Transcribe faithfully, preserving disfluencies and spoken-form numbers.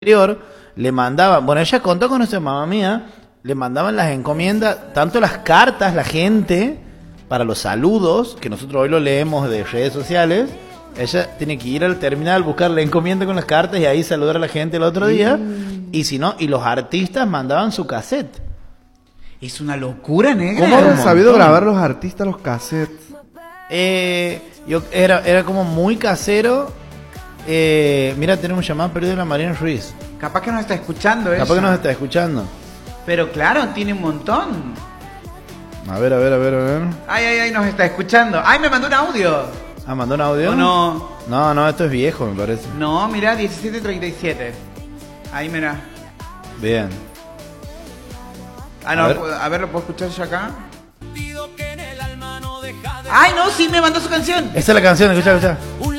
anterior le mandaban, bueno, ella contó con eso de mamá mía, le mandaban las encomiendas, tanto las cartas, la gente, para los saludos, que nosotros hoy lo leemos de redes sociales. Ella tiene que ir al terminal, buscar la encomienda con las cartas y ahí saludar a la gente el otro día. Mm. Y si no, y los artistas mandaban su cassette. Es una locura, negra. ¿Cómo habrán sabido grabar los artistas los cassettes? Eh, yo, era, era como muy casero. Eh, mira, tenemos un llamado perdido de la Mariana Ruiz. Capaz que nos está escuchando, Capaz ella. que nos está escuchando. Pero claro, tiene un montón. A ver, a ver, a ver, a ver. Ay, ay, ay, nos está escuchando. Ay, me mandó un audio. Ah, ¿mandó un audio? ¿O no? No, no, esto es viejo, me parece. No, mira, diecisiete treinta y siete. Ahí, mira. Bien. Ah, no, A ver. a ver, ¿lo puedo escuchar yo acá? Ay, no, sí, me mandó su canción. Esa es la canción, escucha, escucha.